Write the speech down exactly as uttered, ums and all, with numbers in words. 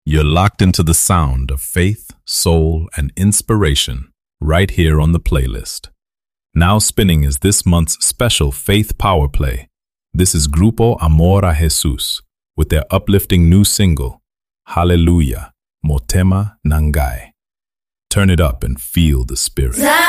You're locked into the sound of faith, soul, and inspiration right here on the playlist. Now spinning is this month's special Faith Power Play. This is Grupo Amor a Jesus with their uplifting new single, Hallelujah, Motema Nangai. Turn it up and feel the spirit.